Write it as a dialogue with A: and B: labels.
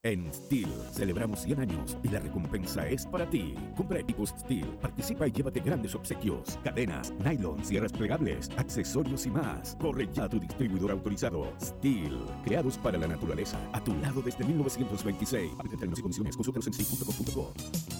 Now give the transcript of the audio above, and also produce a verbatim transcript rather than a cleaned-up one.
A: En Steel celebramos cien años y la recompensa es para ti. Compra equipos Steel, participa y llévate grandes obsequios, cadenas, nylon, sierras plegables, accesorios y más. Corre ya a tu distribuidor autorizado. Steel, creados para la naturaleza, a tu lado desde mil novecientos veintiséis. Aplica términos y condiciones, consúltalos en steel punto com punto co.